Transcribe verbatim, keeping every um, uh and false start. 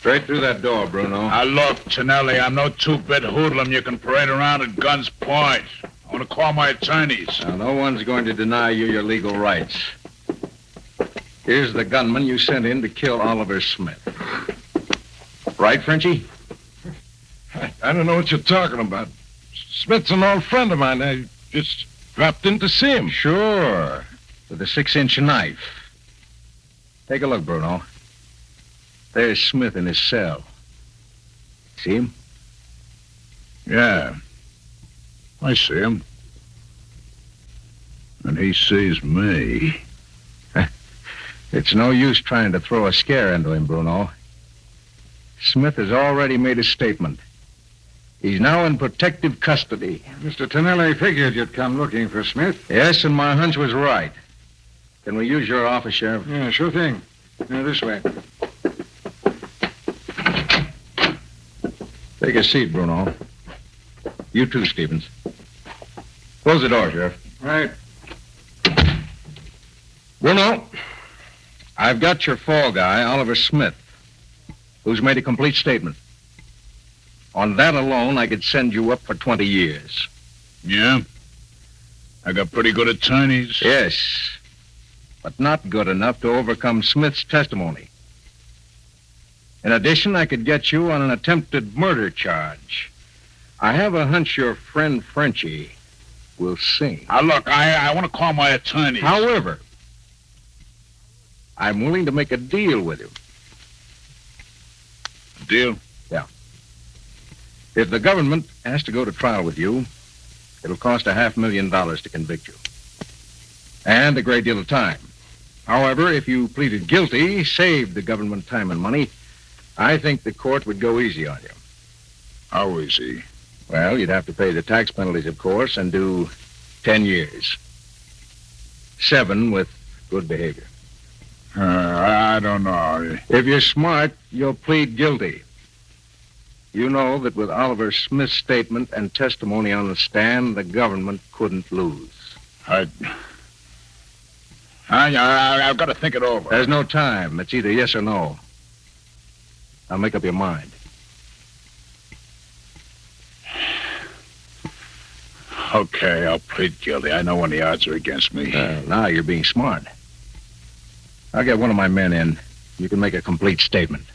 Straight through that door, Bruno. Now, look, Tonelli, I'm no two-bit hoodlum you can parade around at guns point. I want to call my attorneys. Now, no one's going to deny you your legal rights. Here's the gunman you sent in to kill Oliver Smith. Right, Frenchie? I, I don't know what you're talking about. Smith's an old friend of mine. I just dropped in to see him. Sure. With a six-inch knife. Take a look, Bruno. There's Smith in his cell. See him? Yeah. I see him. And he sees me. It's no use trying to throw a scare into him, Bruno. Smith has already made a statement. He's now in protective custody. Mister Tonelli figured you'd come looking for Smith. Yes, and my hunch was right. Can we use your office, Sheriff? Yeah, sure thing. Now, this way. Take a seat, Bruno. You too, Stevens. Close the door, Sheriff. Right. Bruno, I've got your fall guy, Oliver Smith, who's made a complete statement. On that alone, I could send you up for twenty years. Yeah? I got pretty good attorneys. Yes, but not good enough to overcome Smith's testimony. In addition, I could get you on an attempted murder charge. I have a hunch your friend Frenchie will sing. Now, look, I, I want to call my attorneys. However, I'm willing to make a deal with you. Deal? Yeah. If the government has to go to trial with you, it'll cost a half million dollars to convict you. And a great deal of time. However, if you pleaded guilty, saved the government time and money, I think the court would go easy on you. How easy? Well, you'd have to pay the tax penalties, of course, and do ten years. Seven with good behavior. Uh, I don't know. If you're smart, you'll plead guilty. You know that with Oliver Smith's statement and testimony on the stand, the government couldn't lose. I... I, I I've got to think it over. There's no time. It's either yes or no. Now make up your mind. Okay, I'll plead guilty. I know when the odds are against me. Uh, now you're being smart. I'll get one of my men in. You can make a complete statement.